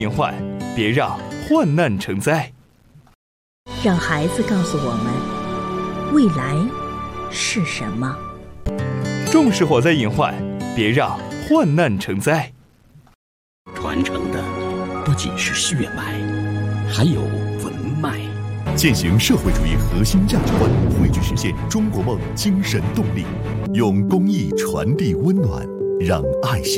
隐患，别让患难成灾。 让孩子告诉我们，未来是什么。 重视火灾隐患，别让患难成灾。 传承的不仅是血脉，还有文脉。 践行社会主义核心价值观，汇聚实现中国梦精神动力，用公益传递温暖，让爱心